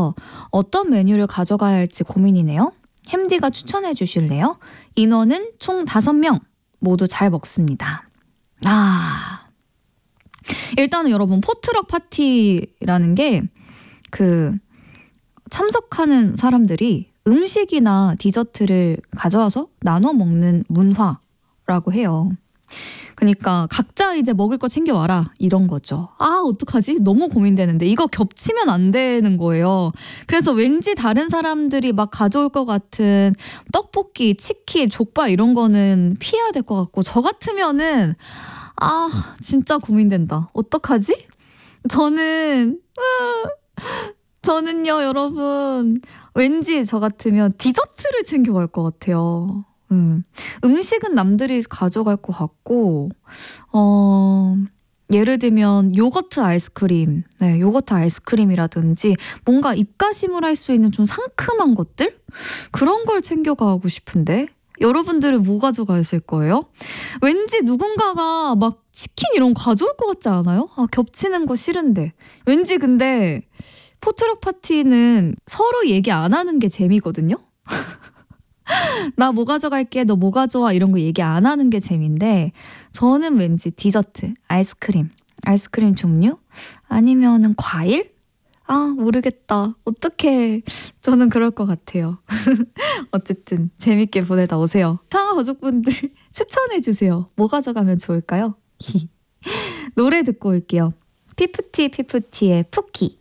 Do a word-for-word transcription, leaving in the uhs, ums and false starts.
중에서 어떤 메뉴를 가져가야 할지 고민이네요. 햄디가 추천해 주실래요? 인원은 총 다섯 명, 모두 잘 먹습니다. 아, 일단은 여러분 포트럭 파티라는 게 그 참석하는 사람들이 음식이나 디저트를 가져와서 나눠 먹는 문화라고 해요. 그러니까 각자 이제 먹을 거 챙겨와라 이런 거죠. 아, 어떡하지? 너무 고민되는데 이거 겹치면 안 되는 거예요. 그래서 왠지 다른 사람들이 막 가져올 것 같은 떡볶이, 치킨, 족발 이런 거는 피해야 될 것 같고, 저 같으면은 아, 진짜 고민된다. 어떡하지? 저는 저는요, 여러분, 왠지 저 같으면 디저트를 챙겨갈 것 같아요. 음. 음식은 남들이 가져갈 것 같고, 어, 예를 들면 요거트 아이스크림, 네, 요거트 아이스크림이라든지 뭔가 입가심을 할 수 있는 좀 상큼한 것들? 그런 걸 챙겨가고 싶은데 여러분들은 뭐 가져가실 거예요? 왠지 누군가가 막 치킨 이런 거 가져올 것 같지 않아요? 아, 겹치는 거 싫은데. 왠지 근데 포트럭 파티는 서로 얘기 안 하는 게 재미거든요? 나 뭐 가져갈게, 너 뭐 가져와 이런 거 얘기 안 하는 게 재미인데, 저는 왠지 디저트, 아이스크림, 아이스크림 종류? 아니면은 과일? 아, 모르겠다. 어떡해. 저는 그럴 것 같아요. 어쨌든 재밌게 보내다 오세요. 상하 가족분들 추천해주세요. 뭐 가져가면 좋을까요? 노래 듣고 올게요. 피프티 피프티의 푸키.